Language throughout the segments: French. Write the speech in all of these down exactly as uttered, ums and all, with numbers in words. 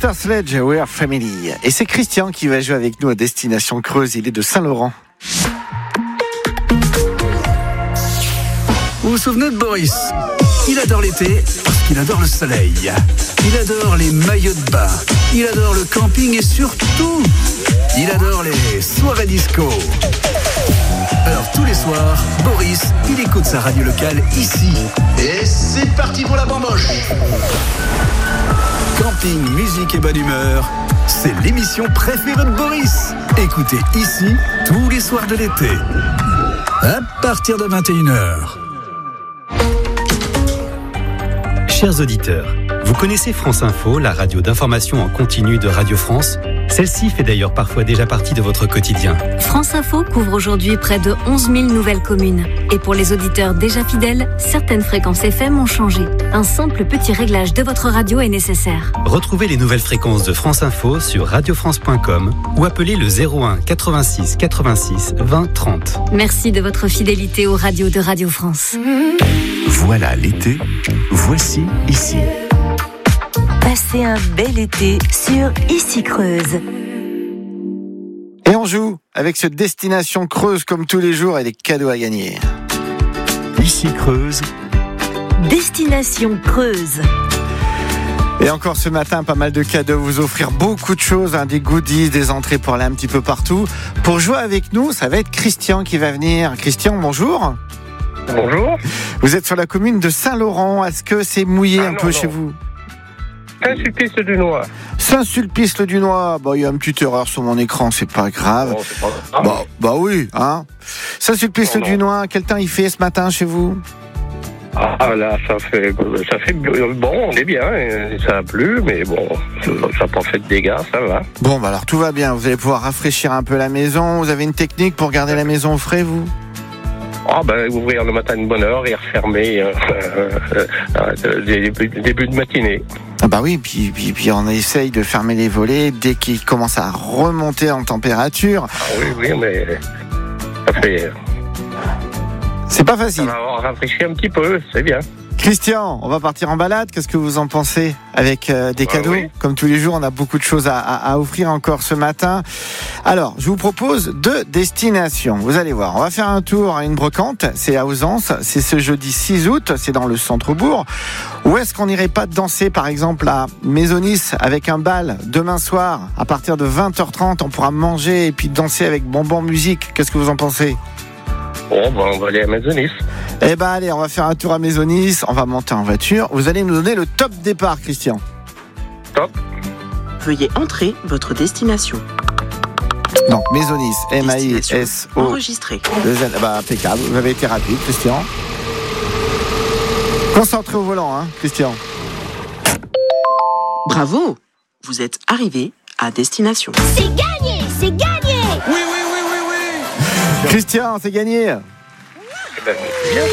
Sister Sledge, We're Family. Et c'est Christian qui va jouer avec nous à Destination Creuse. Il est de Saint-Laurent. Vous vous souvenez de Boris ? Il adore l'été parce qu'il adore le soleil. Il adore les maillots de bain. Il adore le camping et surtout, il adore les soirées disco. Alors tous les soirs, Boris, il écoute sa radio locale ici. Et c'est parti pour la bamboche. Camping, musique et bonne humeur, c'est l'émission préférée de Boris. Écoutez ici tous les soirs de l'été. À partir de vingt et une heures. Chers auditeurs, vous connaissez France Info, la radio d'information en continu de Radio France ? Celle-ci fait d'ailleurs parfois déjà partie de votre quotidien. France Info couvre aujourd'hui près de onze mille nouvelles communes. Et pour les auditeurs déjà fidèles, certaines fréquences F M ont changé. Un simple petit réglage de votre radio est nécessaire. Retrouvez les nouvelles fréquences de France Info sur radio france point com ou appelez le zéro un quatre-vingt-six quatre-vingt-six vingt trente. Merci de votre fidélité aux radios de Radio France. Voilà l'été, voici ici. Passez un bel été sur Ici Creuse. Et on joue avec ce Destination Creuse comme tous les jours et des cadeaux à gagner. Ici Creuse. Destination Creuse. Et encore ce matin, pas mal de cadeaux, vous offrir beaucoup de choses, hein, des goodies, des entrées pour aller un petit peu partout. Pour jouer avec nous, ça va être Christian qui va venir. Christian, bonjour. Bonjour. Vous êtes sur la commune de Saint-Laurent. Est-ce que c'est mouillé ah, un non, peu non. chez vous ? Saint-Sulpice-le-Dunois. Saint-Sulpice-le-Dunois. Bon, il y a une petite erreur sur mon écran, c'est pas grave. Non, c'est pas grave. Bah, bah oui, hein. Saint-Sulpice-le-Dunois, quel temps il fait ce matin chez vous ? Ah là, ça fait, ça fait bon, on est bien, ça a plu, mais bon, ça n'a pas fait de dégâts, ça va. Bon, bah alors tout va bien, vous allez pouvoir rafraîchir un peu la maison. Vous avez une technique pour garder la maison au frais, vous ? Ah ben, ouvrir le matin une bonne heure et refermer euh, euh, euh, début, début de matinée. Ah bah oui, puis, puis, puis on essaye de fermer les volets dès qu'ils commencent à remonter en température. Ah oui, oui, mais ça fait... C'est pas facile. Ça va rafraîchir un petit peu, c'est bien. Christian, on va partir en balade. Qu'est-ce que vous en pensez avec euh, des cadeaux ? Oui. Comme tous les jours, on a beaucoup de choses à, à, à offrir encore ce matin. Alors, je vous propose deux destinations. Vous allez voir, on va faire un tour à une brocante. C'est à Ausence. C'est ce jeudi six août. C'est dans le centre-bourg. Où est-ce qu'on n'irait pas danser, par exemple, à Maisonnys avec un bal demain soir à partir de vingt heures trente. On pourra manger et puis danser avec Bonbon Musique. Qu'est-ce que vous en pensez ? Bon, ben, on va aller à Maisonnys. Eh ben, allez, on va faire un tour à Maisonnys. On va monter en voiture. Vous allez nous donner le top départ, Christian. Top. Veuillez entrer votre destination. Donc, Maisonnys, M A I S O. Enregistré. Bah, impeccable. Vous avez été rapide, Christian. Concentré au volant, hein, Christian. Bravo. Vous êtes arrivé à destination. C'est gagné, c'est gagné. Oui, oui, oui, oui, oui. Christian, c'est gagné. Ben, bien.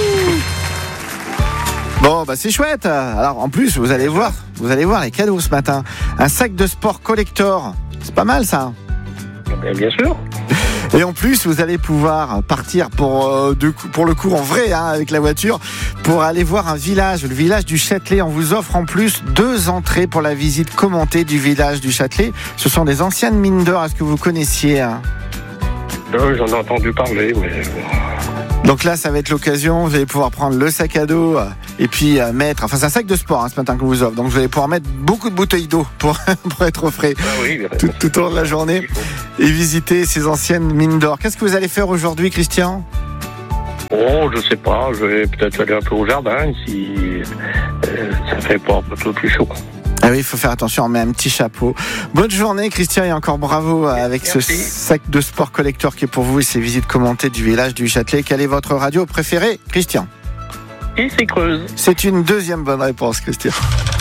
Bon, bah c'est chouette. Alors en plus, vous allez voir, vous allez voir les cadeaux ce matin. Un sac de sport collector, c'est pas mal ça. Ben, bien sûr. Et en plus, vous allez pouvoir partir pour euh, de, pour le coup en vrai, hein, avec la voiture, pour aller voir un village, le village du Châtelet. On vous offre en plus deux entrées pour la visite commentée du village du Châtelet. Ce sont des anciennes mines d'or. Est-ce que vous connaissiez hein ? Non, j'en ai entendu parler, mais... Donc là, ça va être l'occasion, vous allez pouvoir prendre le sac à dos et puis euh, mettre... Enfin, c'est un sac de sport hein, ce matin qu'on vous offre. Donc vous allez pouvoir mettre beaucoup de bouteilles d'eau pour, pour être au frais ah oui, tout, tout au long de la journée et visiter ces anciennes mines d'or. Qu'est-ce que vous allez faire aujourd'hui, Christian ? Oh, je sais pas, je vais peut-être aller un peu au jardin si euh, ça fait pas un peu plus chaud. Ah oui, il faut faire attention, on met un petit chapeau. Bonne journée, Christian, et encore bravo avec Merci. Ce sac de sport collector qui est pour vous et ces visites commentées du village du Châtelet. Quelle est votre radio préférée, Christian ? Ici Creuse. C'est une deuxième bonne réponse, Christian.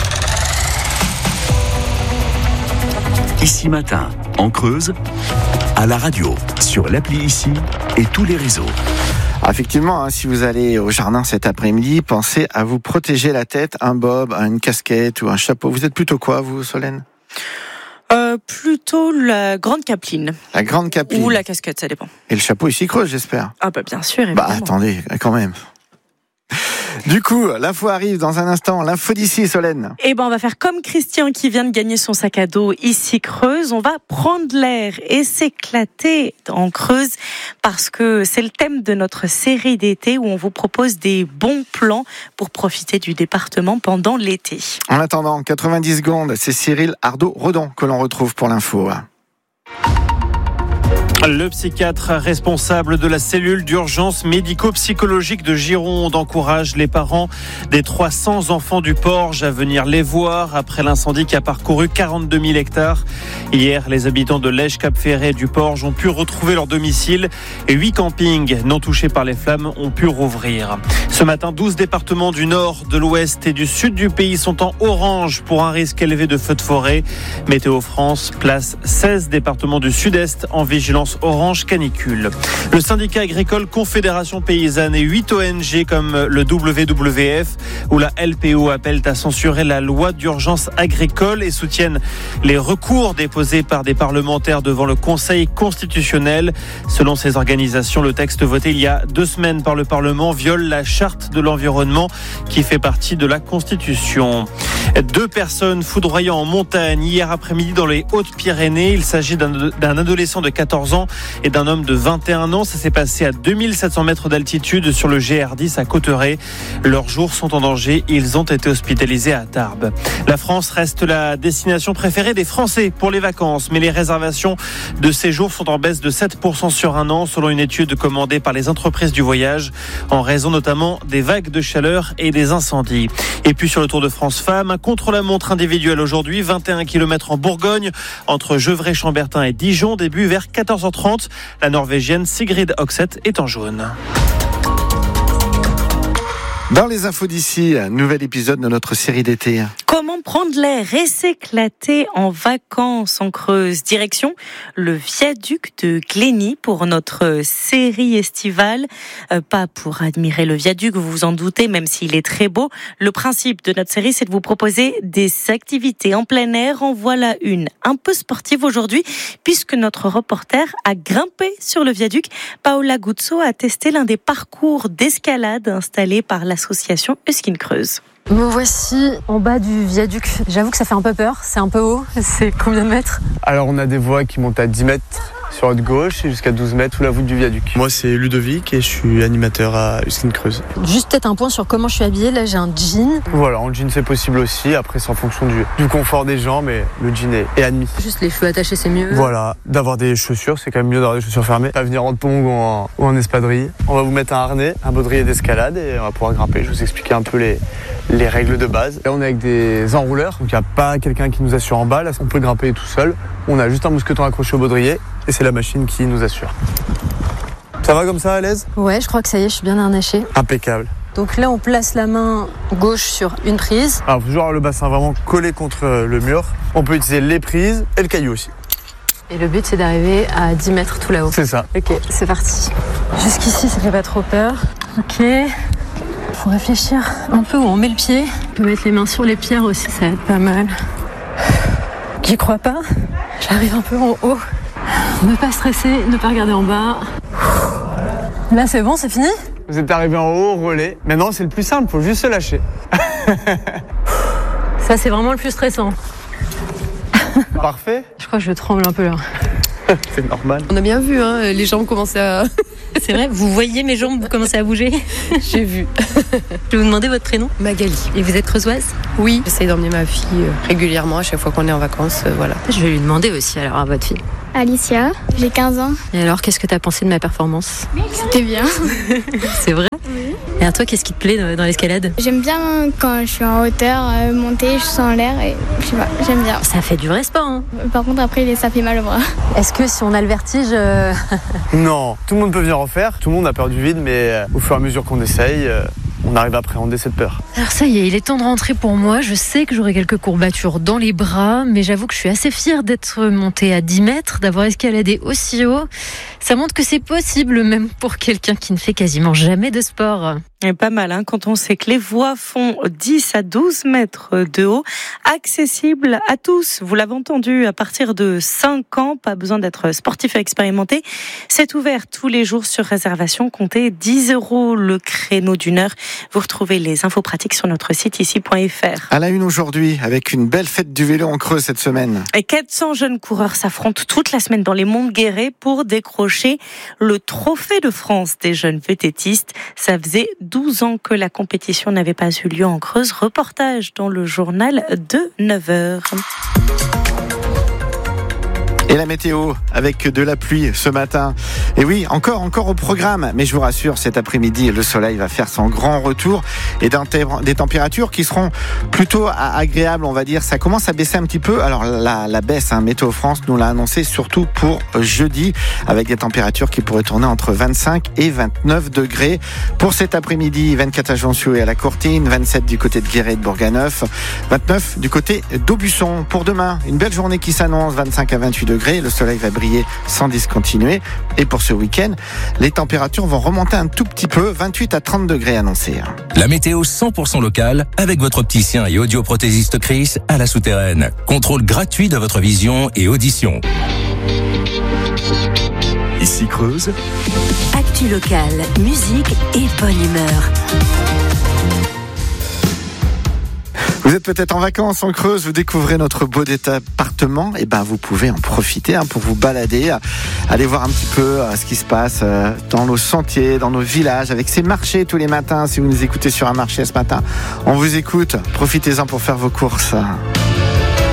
Ici matin, en Creuse, à la radio, sur l'appli Ici et tous les réseaux. Alors effectivement, hein, si vous allez au jardin cet après-midi, pensez à vous protéger la tête, un bob, une casquette ou un chapeau. Vous êtes plutôt quoi, vous, Solène ? euh, Plutôt la grande capeline. La grande capeline. Ou la casquette, ça dépend. Et le chapeau ici creuse, j'espère. Ah bah bien sûr, évidemment. Bah attendez, quand même. Du coup, l'info arrive dans un instant. L'info d'ici, Solène. Eh ben, on va faire comme Christian qui vient de gagner son sac à dos ici Creuse. On va prendre l'air et s'éclater en Creuse parce que c'est le thème de notre série d'été où on vous propose des bons plans pour profiter du département pendant l'été. En attendant, quatre-vingt-dix secondes, c'est Cyril Ardo-Redon que l'on retrouve pour l'info. Le psychiatre responsable de la cellule d'urgence médico-psychologique de Gironde encourage les parents des trois cents enfants du Porge à venir les voir après l'incendie qui a parcouru quarante-deux mille hectares. Hier, les habitants de Lège-Cap-Ferret du Porge ont pu retrouver leur domicile et huit campings non touchés par les flammes ont pu rouvrir. Ce matin, douze départements du nord, de l'ouest et du sud du pays sont en orange pour un risque élevé de feux de forêt. Météo France place seize départements du sud-est en vigilance orange canicule. Le syndicat agricole Confédération Paysanne et huit O N G comme le W W F ou la L P O appellent à censurer la loi d'urgence agricole et soutiennent les recours déposés par des parlementaires devant le Conseil constitutionnel. Selon ces organisations, le texte voté il y a deux semaines par le Parlement viole la charte de l'environnement qui fait partie de la Constitution. Deux personnes foudroyant en montagne hier après-midi dans les Hautes-Pyrénées. Il s'agit d'un, d'un adolescent de quatorze ans et d'un homme de vingt et un ans. Ça s'est passé à deux mille sept cents mètres d'altitude sur le G R dix à Cauterets. Leurs jours sont en danger. Ils ont été hospitalisés à Tarbes. La France reste la destination préférée des Français pour les vacances, mais les réservations de séjour sont en baisse de sept pour cent sur un an, selon une étude commandée par les entreprises du voyage, en raison notamment des vagues de chaleur et des incendies. Et puis sur le Tour de France Femmes, contre-la-montre individuelle aujourd'hui, vingt et un kilomètres en Bourgogne, entre Gevrey-Chambertin et Dijon, début vers quatorze heures trente. La Norvégienne Sigrid Hokseth est en jaune. Dans les infos d'ici, nouvel épisode de notre série d'été. Comment prendre l'air et s'éclater en vacances en Creuse. Direction le viaduc de Glény pour notre série estivale. Euh, pas pour admirer le viaduc, vous vous en doutez, même s'il est très beau. Le principe de notre série, c'est de vous proposer des activités en plein air. En voilà une un peu sportive aujourd'hui, puisque notre reporter a grimpé sur le viaduc. Paola Guzzo a testé l'un des parcours d'escalade installés par l'association Euskine Creuse. Me voici en bas du viaduc. J'avoue que ça fait un peu peur, c'est un peu haut. C'est combien de mètres ? Alors on a des voies qui montent à dix mètres sur votre gauche et jusqu'à douze mètres sous la voûte du viaduc. Moi c'est Ludovic et je suis animateur à Euskine Creuse. Juste peut-être un point sur comment je suis habillée. Là j'ai un jean. Voilà, en jean c'est possible aussi. Après c'est en fonction du, du confort des gens, mais le jean est, est admis. Juste les cheveux attachés c'est mieux. Voilà, d'avoir des chaussures, c'est quand même mieux d'avoir des chaussures fermées. Pas venir en tongs ou en, ou en espadrille. On va vous mettre un harnais, un baudrier d'escalade et on va pouvoir grimper. Je vais vous expliquer un peu les, les règles de base. Là on est avec des enrouleurs, donc il n'y a pas quelqu'un qui nous assure en bas. Là on peut grimper tout seul. On a juste un mousqueton accroché au baudrier et c'est la machine qui nous assure. Ça va comme ça, à l'aise ? Ouais, je crois que ça y est, je suis bien harnachée. Impeccable. Donc là, on place la main gauche sur une prise. Alors, toujours avoir le bassin vraiment collé contre le mur. On peut utiliser les prises et le caillou aussi. Et le but, c'est d'arriver à dix mètres tout là-haut. C'est ça. Ok, c'est parti. Jusqu'ici, ça fait pas trop peur. Ok. Faut réfléchir un peu où on met le pied. On peut mettre les mains sur les pierres aussi, ça va être pas mal. J'y crois pas. J'arrive un peu en haut. Ne pas stresser, ne pas regarder en bas. Là, c'est bon, c'est fini ? Vous êtes arrivé en haut, relais. Maintenant, c'est le plus simple, faut juste se lâcher. Ça, c'est vraiment le plus stressant. Parfait. Je crois que je tremble un peu là. C'est normal. On a bien vu, hein, les jambes commençaient à... C'est vrai, vous voyez mes jambes commencer à bouger ? J'ai vu. Je vais vous demander votre prénom ? Magali. Et vous êtes creusoise ? Oui, j'essaie d'emmener ma fille régulièrement à chaque fois qu'on est en vacances, euh, voilà. Je vais lui demander aussi alors à votre fille. Alicia, j'ai quinze ans. Et alors, qu'est-ce que tu as pensé de ma performance ? C'était bien. C'est vrai ? Oui. Et à toi, qu'est-ce qui te plaît dans l'escalade ? J'aime bien quand je suis en hauteur, euh, monter, je sens l'air et je sais pas, j'aime bien. Ça fait du vrai sport, hein ? Par contre, après, ça fait mal au bras. Est-ce que si on a le vertige... Euh... Non, tout le monde peut venir en faire. Tout le monde a peur du vide, mais euh, au fur et à mesure qu'on essaye... Euh... on arrive à appréhender cette peur. Alors ça y est, il est temps de rentrer pour moi. Je sais que j'aurai quelques courbatures dans les bras, mais j'avoue que je suis assez fière d'être montée à dix mètres, d'avoir escaladé aussi haut. Ça montre que c'est possible, même pour quelqu'un qui ne fait quasiment jamais de sport. Et pas mal, hein, quand on sait que les voies font dix à douze mètres de haut, accessible à tous. Vous l'avez entendu, à partir de cinq ans, pas besoin d'être sportif et expérimenté. C'est ouvert tous les jours sur réservation. Comptez dix euros le créneau d'une heure. Vous retrouvez les infos pratiques sur notre site ici point f r. À la une aujourd'hui, avec une belle fête du vélo en Creuse cette semaine. Et quatre cents jeunes coureurs s'affrontent toute la semaine dans les monts de Guéret pour décrocher le trophée de France des jeunes vététistes. Ça faisait douze ans que la compétition n'avait pas eu lieu en Creuse. Reportage dans le journal de neuf heures. Et la météo avec de la pluie ce matin. Et oui, encore, encore au programme. Mais je vous rassure, cet après-midi, le soleil va faire son grand retour et des températures qui seront plutôt agréables, on va dire. Ça commence à baisser un petit peu. Alors la, la baisse, hein, Météo France nous l'a annoncé surtout pour jeudi, avec des températures qui pourraient tourner entre vingt-cinq et vingt-neuf degrés. Pour cet après-midi, vingt-quatre à Jonchou et à la Courtine, vingt-sept du côté de Guéret et de Bourganeuf, vingt-neuf du côté d'Aubusson. Pour demain, une belle journée qui s'annonce, vingt-cinq à vingt-huit degrés. Le soleil va briller sans discontinuer. Et pour ce week-end, les températures vont remonter un tout petit peu, vingt-huit à trente degrés annoncés. La météo cent pour cent locale avec votre opticien et audioprothésiste Chris à la Souterraine. Contrôle gratuit de votre vision et audition. Ici Creuse. Actu locale, musique et bonne humeur. Vous êtes peut-être en vacances en Creuse, vous découvrez notre beau département, et ben vous pouvez en profiter hein, pour vous balader, aller voir un petit peu euh, ce qui se passe euh, dans nos sentiers, dans nos villages, avec ces marchés tous les matins. Si vous nous écoutez sur un marché ce matin, on vous écoute, profitez-en pour faire vos courses.